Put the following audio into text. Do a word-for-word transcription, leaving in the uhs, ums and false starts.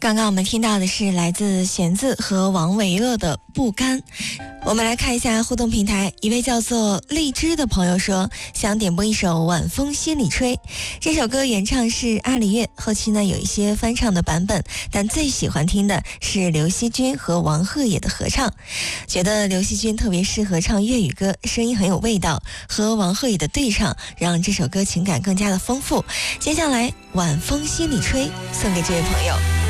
刚刚我们听到的是来自弦子和王维乐的不甘。我们来看一下互动平台，一位叫做荔枝的朋友说想点播一首晚风心里吹，这首歌原唱是阿里月，后期呢有一些翻唱的版本，但最喜欢听的是刘惜君和王鹤野的合唱，觉得刘惜君特别适合唱粤语歌，声音很有味道，和王鹤野的对唱让这首歌情感更加的丰富。接下来晚风心里吹送给这位朋友。